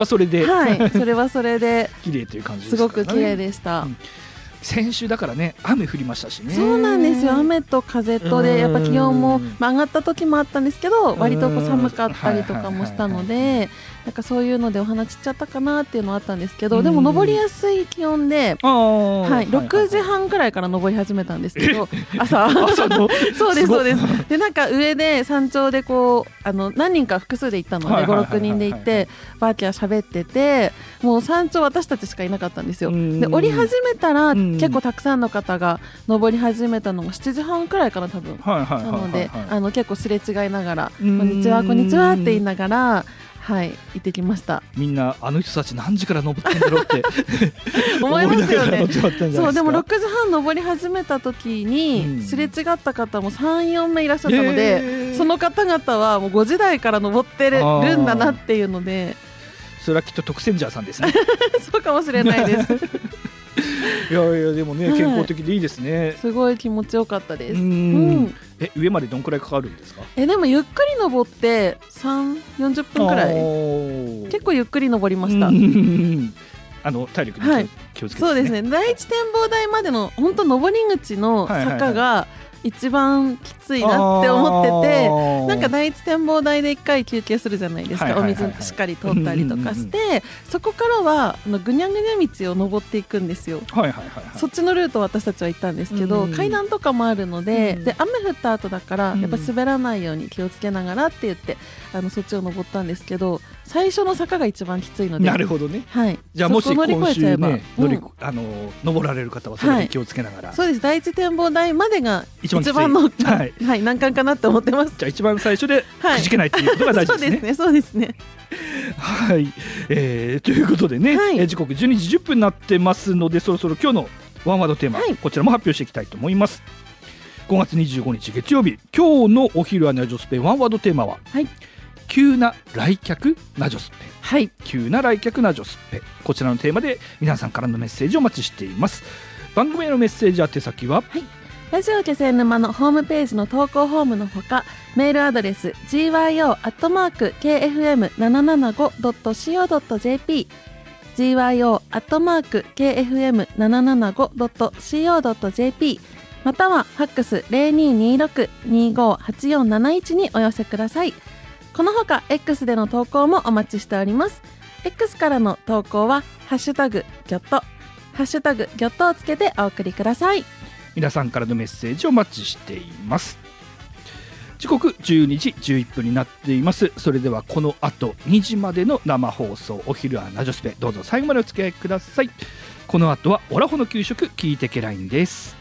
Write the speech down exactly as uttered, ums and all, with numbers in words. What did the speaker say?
それで、 はい、それはそれで綺麗という感じですかすごく綺麗でした、 うん、先週だからね雨降りましたしね。 そうなんですよ。雨と風とでやっぱ気温も、まあ、上がった時もあったんですけど割とこう寒かったりとかもしたのでなんかそういうのでお花散っちゃったかなっていうのはあったんですけど、でも登りやすい気温で、はい、ろくじはんくらいから登り始めたんですけど、朝朝のそうですそうです。でなんか上で山頂でこうあの何人か複数で行ったのでごろくにんで行ってバーキャー喋ってて、もう山頂私たちしかいなかったんですよ。で降り始めたら結構たくさんの方が登り始めたのがしちじはんくらいかな多分。なのであの結構すれ違いながらこんにちはこんにちはって言いながらはい行ってきました。 みんなあの人たち何時から登ってんだろうって思いますよね。そうでもろくじはん登り始めた時にすれ違った方も さん,よん 名いらっしゃったので、その方々はもうごじ台から登ってるんだなっていうので、 それはきっと特選者さんですねそうかもしれないですいやいやでもね、はい、健康的でいいですね。 すごい気持ちよかったです。うん、 うん、え上までどんくらいかかるんですか？ えでもゆっくり登ってさん、よんじゅっぷんくらい結構ゆっくり登りました。 あの体力に気をつけて、ね、 そうですね。第一展望台までの本当登り口の坂が一番きついなって思ってて、なんか第一展望台で一回休憩するじゃないですか、お水しっかり取ったりとかして、そこからはあのぐにゃぐにゃ道を登っていくんですよ。そっちのルートを私たちは行ったんですけど、階段とかもあるので、で雨降った後だからやっぱ滑らないように気をつけながらって言ってあのそっちを登ったんですけど、最初の坂が一番きついので。 なるほどね、 はい、 じゃあもし今週ね乗り、 うん、 あの登られる方はそれに気をつけながら、はい、 そうです。第一展望台までが一番の、はいはい、難関かなって思ってます。 じゃあ一番最初でくじけないっていうことが大事ですね。 そうですね、そうですねはい、えー、ということでね、はい、えー、時刻じゅうにじじゅっぷんになってますので、そろそろ今日のワンワードテーマ、はい、こちらも発表していきたいと思います。ごがつにじゅうごにち月曜日、今日のお昼はナジョスペワンワードテーマは、はい、急な来客ナジョスペ、はい、急な来客ナジョスペ、こちらのテーマで皆さんからのメッセージをお待ちしています。番組へのメッセージ宛先は、はい、 ラジオ気仙沼のホームページの投稿フォームのほか、メールアドレス ジーワイオー アットマーク ケーエフエムななななご ドット シーオー ドット ジェーピー ジーワイオー アットマーク ケーエフエムななななご ドット シーオー ドット ジェーピー またはファックス ゼロにーにーろく にーごーはちよんなないちにお寄せください。このほか X での投稿もお待ちしております。 X からの投稿はハッシュタグギョットハッシュタグギョットをつけてお送りください。 皆さんからのメッセージをお待ちしています。時刻じゅうにじじゅういっぷんになっています。それではこの後にじまでの生放送、お昼はナジョスペ、どうぞ最後までお付き合いください。この後はオラホの給食聞いてけラインです。